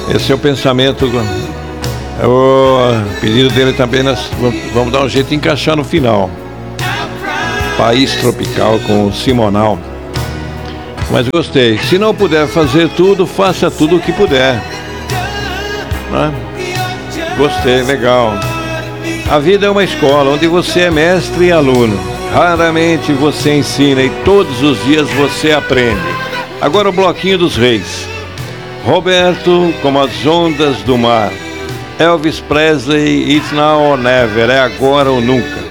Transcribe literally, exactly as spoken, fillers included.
Esse é o pensamento. O pedido dele também, nós vamos dar um jeito de encaixar no final. País Tropical com o Simonal. Mas gostei. Se não puder fazer tudo, faça tudo o que puder. Né? Gostei, legal. A vida é uma escola onde você é mestre e aluno. Raramente você ensina e todos os dias você aprende. Agora o bloquinho dos reis. Roberto, como as ondas do mar. Elvis Presley, It's Now or Never, é agora ou nunca.